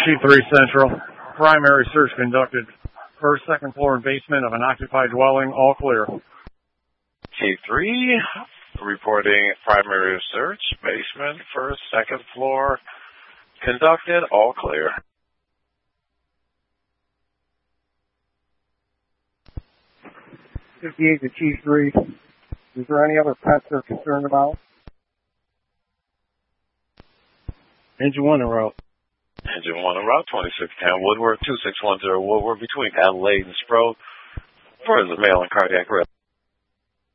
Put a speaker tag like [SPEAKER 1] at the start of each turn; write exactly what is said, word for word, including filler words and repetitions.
[SPEAKER 1] Chief three Central. Primary search conducted. First, second floor and basement of an occupied dwelling. All clear.
[SPEAKER 2] Chief three, reporting primary search. Basement, first, second floor conducted. All clear.
[SPEAKER 3] fifty-eight to Chief three. Is there any other pets they're concerned about?
[SPEAKER 1] Engine one en route.
[SPEAKER 2] Engine one en route, twenty-six ten Woodward, two six one zero Woodward between Adelaide and Sproul. Further mail and cardiac arrest.